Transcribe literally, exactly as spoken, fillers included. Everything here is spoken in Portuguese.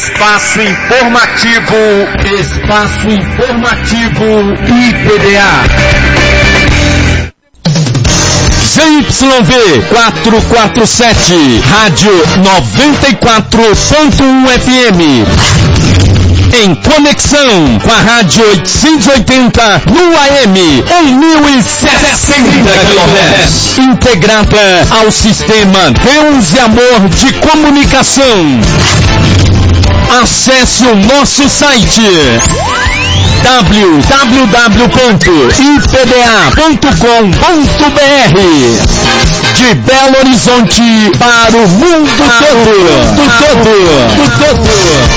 Espaço informativo, espaço informativo I P B A. Z Y V quatrocentos e quarenta e sete, Rádio noventa e quatro ponto um F M. Em conexão com a Rádio oitocentos e oitenta no A M, em mil e sessenta quilohertz. Integrada ao sistema Deus e Amor de Comunicação. Acesse o nosso site w w w ponto i p b a ponto com ponto b r. De Belo Horizonte para o mundo todo. Do todo. Do todo.